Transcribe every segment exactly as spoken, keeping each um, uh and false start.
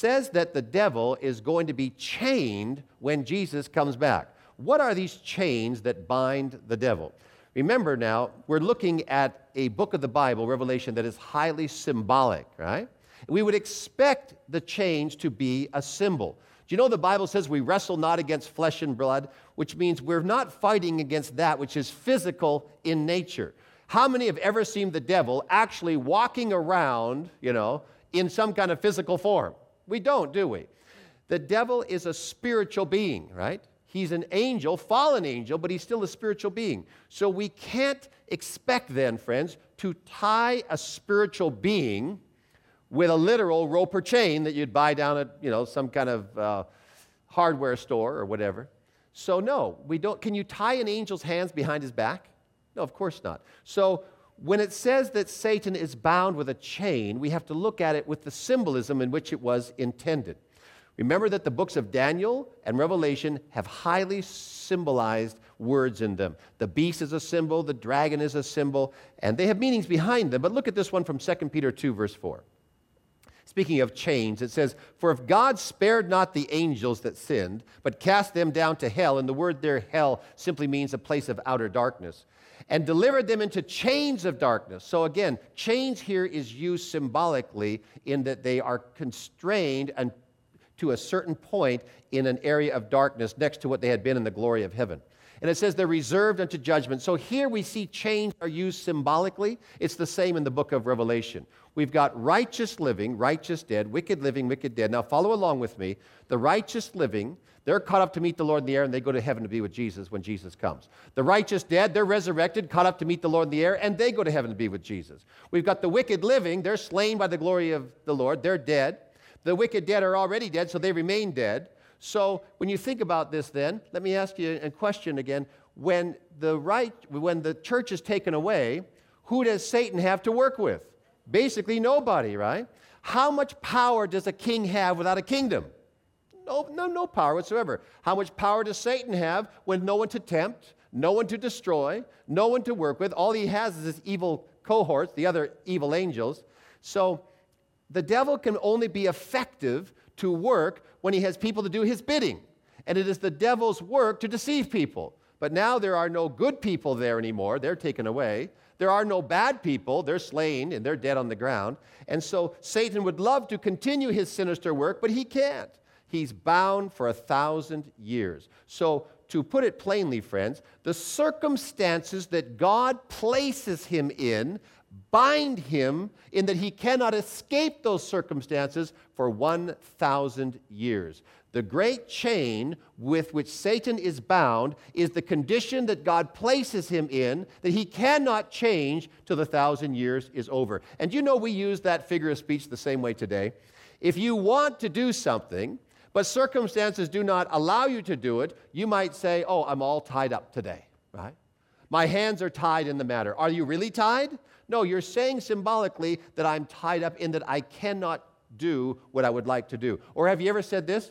says that the devil is going to be chained when Jesus comes back. What are these chains that bind the devil? Remember now, we're looking at a book of the Bible, Revelation, that is highly symbolic, right? We would expect the chains to be a symbol. Do you know the Bible says we wrestle not against flesh and blood, which means we're not fighting against that which is physical in nature. How many have ever seen the devil actually walking around, you know, in some kind of physical form? We don't, do we? The devil is a spiritual being, right? He's an angel, fallen angel, but he's still a spiritual being. So we can't expect then, friends, to tie a spiritual being with a literal rope or chain that you'd buy down at, you know, some kind of uh, hardware store or whatever. So no, we don't. Can you tie an angel's hands behind his back? No, of course not. So when it says that Satan is bound with a chain, we have to look at it with the symbolism in which it was intended. Remember that the books of Daniel and Revelation have highly symbolized words in them. The beast is a symbol, the dragon is a symbol, and they have meanings behind them. But look at this one from Second Peter two, verse four. Speaking of chains, it says, "For if God spared not the angels that sinned, but cast them down to hell," and the word there, hell, simply means a place of outer darkness, "and delivered them into chains of darkness." So again, chains here is used symbolically in that they are constrained and to a certain point in an area of darkness next to what they had been in the glory of heaven. And it says they're reserved unto judgment. So here we see chains are used symbolically. It's the same in the book of Revelation. We've got righteous living, righteous dead, wicked living, wicked dead. Now follow along with me. The righteous living, they're caught up to meet the Lord in the air, and they go to heaven to be with Jesus when Jesus comes. The righteous dead, they're resurrected, caught up to meet the Lord in the air, and they go to heaven to be with Jesus. We've got the wicked living, they're slain by the glory of the Lord, they're dead. The wicked dead are already dead, so they remain dead. So when you think about this then, let me ask you a question again. When the right, when the church is taken away, who does Satan have to work with? Basically nobody, right? How much power does a king have without a kingdom? No, no, no power whatsoever. How much power does Satan have when no one to tempt, no one to destroy, no one to work with? All he has is his evil cohorts, the other evil angels. So the devil can only be effective to work when he has people to do his bidding. And it is the devil's work to deceive people. But now there are no good people there anymore. They're taken away. There are no bad people. They're slain and they're dead on the ground. And so Satan would love to continue his sinister work, but he can't. He's bound for a thousand years. So to put it plainly, friends, the circumstances that God places him in bind him in that he cannot escape those circumstances for one thousand years. The great chain with which Satan is bound is the condition that God places him in that he cannot change till the thousand years is over. And you know we use that figure of speech the same way today. If you want to do something, but circumstances do not allow you to do it, you might say, "Oh, I'm all tied up today," right? "My hands are tied in the matter." Are you really tied? No, you're saying symbolically that I'm tied up in that I cannot do what I would like to do. Or have you ever said this?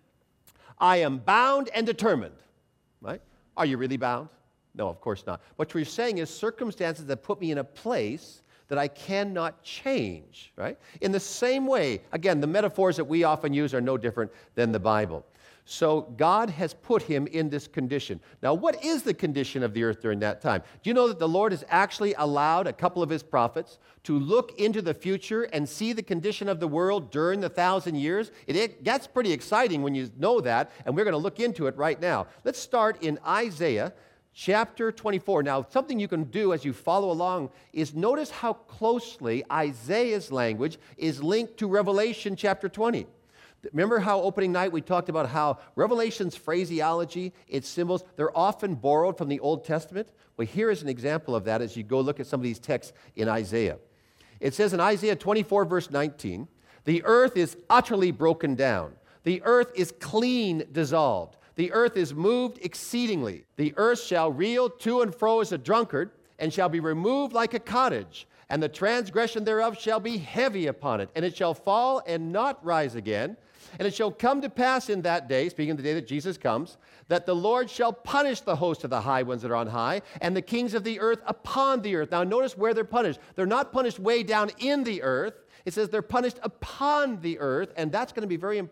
"I am bound and determined," right? Are you really bound? No, of course not. What you're saying is circumstances that put me in a place that I cannot change, right? In the same way, again, the metaphors that we often use are no different than the Bible. So God has put him in this condition. Now, what is the condition of the earth during that time? Do you know that the Lord has actually allowed a couple of his prophets to look into the future and see the condition of the world during the thousand years? It, it gets pretty exciting when you know that, and we're going to look into it right now. Let's start in Isaiah chapter twenty-four. Now, something you can do as you follow along is notice how closely Isaiah's language is linked to Revelation chapter twenty. Remember how opening night we talked about how Revelation's phraseology, its symbols, they're often borrowed from the Old Testament? Well, here is an example of that as you go look at some of these texts in Isaiah. It says in Isaiah twenty-four, verse nineteen, "The earth is utterly broken down. The earth is clean dissolved. The earth is moved exceedingly. The earth shall reel to and fro as a drunkard, and shall be removed like a cottage. And the transgression thereof shall be heavy upon it. And it shall fall and not rise again. And it shall come to pass in that day," speaking of the day that Jesus comes, "that the Lord shall punish the host of the high ones that are on high, and the kings of the earth upon the earth." Now notice where they're punished. They're not punished way down in the earth. It says they're punished upon the earth, and that's going to be very important.